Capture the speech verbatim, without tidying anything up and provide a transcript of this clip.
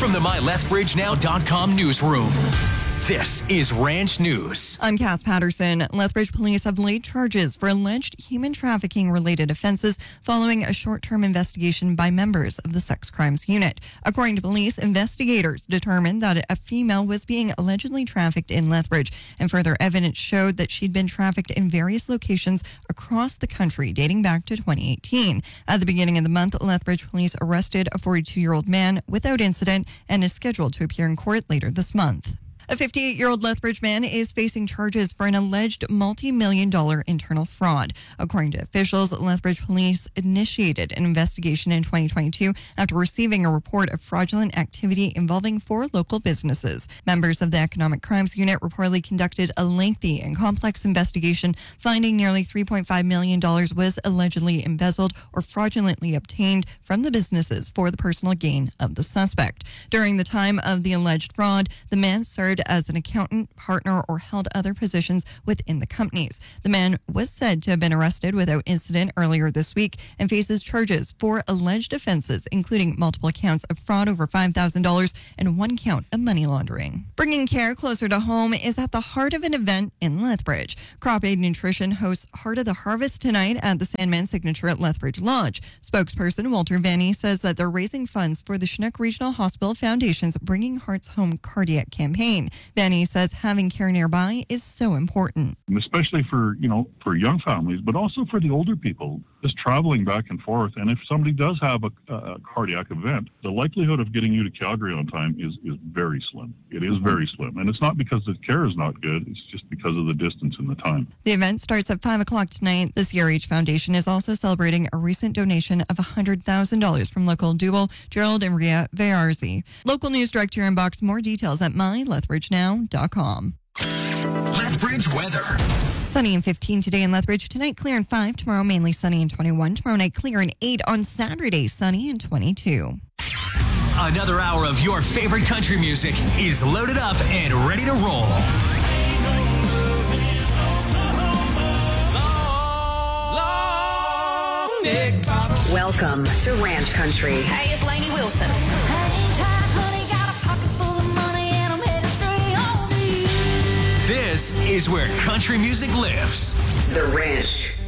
from the My Lethbridge Now dot com newsroom. This is Ranch News. I'm Cass Patterson. Lethbridge police have laid charges for alleged human trafficking-related offenses following a short-term investigation by members of the sex crimes unit. According to police, investigators determined that a female was being allegedly trafficked in Lethbridge, and further evidence showed that she'd been trafficked in various locations across the country dating back to twenty eighteen. At the beginning of the month, Lethbridge police arrested a forty-two-year-old man without incident and is scheduled to appear in court later this month. A fifty-eight-year-old Lethbridge man is facing charges for an alleged multi-million dollar internal fraud. According to officials, Lethbridge police initiated an investigation in twenty twenty-two after receiving a report of fraudulent activity involving four local businesses. Members of the Economic Crimes Unit reportedly conducted a lengthy and complex investigation, finding nearly three point five million dollars was allegedly embezzled or fraudulently obtained from the businesses for the personal gain of the suspect. During the time of the alleged fraud, the man served as an accountant, partner, or held other positions within the companies. The man was said to have been arrested without incident earlier this week and faces charges for alleged offenses, including multiple counts of fraud over five thousand dollars and one count of money laundering. Bringing care closer to home is at the heart of an event in Lethbridge. Crop Aid Nutrition hosts Heart of the Harvest tonight at the Sandman Signature at Lethbridge Lodge. Spokesperson Walter Vanny says that they're raising funds for the Chinook Regional Hospital Foundation's Bringing Hearts Home cardiac campaign. Vanny says having care nearby is so important. Especially for, you know, for young families, but also for the older people, just traveling back and forth. And if somebody does have a, a cardiac event, the likelihood of getting you to Calgary on time is, is very slim. It is very slim. And it's not because the care is not good, it's just because of the distance and the time. The event starts at five o'clock tonight. The C R H Foundation is also celebrating a recent donation of one hundred thousand dollars from local duo Gerald and Ria Vearzi. Local news direct to your inbox. More details at my lethbridge now dot com. Lethbridge weather. Sunny and fifteen today in Lethbridge. Tonight clear and five. Tomorrow mainly sunny and twenty-one. Tomorrow night clear and eight. On Saturday sunny and twenty-two. Another hour of your favorite country music is loaded up and ready to roll. Welcome to Ranch Country. Hey, it's Lainey Wilson. This is where country music lives. The Ranch.